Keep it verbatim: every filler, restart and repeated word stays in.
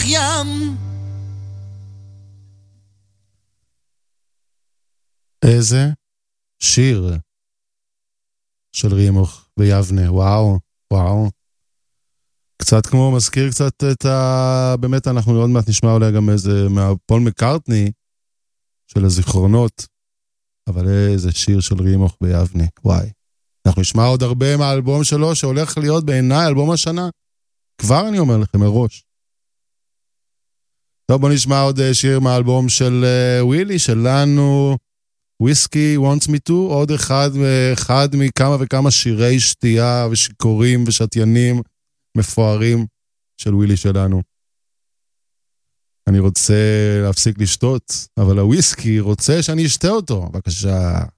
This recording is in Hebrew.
ים. איזה שיר של רימוך ביבנה, וואו, וואו. קצת כמו, מזכיר קצת את ה... באמת אנחנו עוד מעט נשמע אולי גם איזה מהפול מקארטני של הזיכרונות, אבל איזה שיר של רימוך ביבנה, וואי. אנחנו נשמע עוד הרבה מהאלבום שלו שהולך להיות בעיניי אלבום השנה. כבר אני אומר לכם מראש. טוב, בוא נשמע עוד שיר מהאלבום של ווילי, שלנו, Whiskey Wants Me To, עוד אחד, אחד מכמה וכמה שירי שתייה ושיקורים ושתיינים מפוארים של ווילי שלנו. אני רוצה להפסיק לשתות, אבל הוויסקי רוצה שאני אשתה אותו. בבקשה.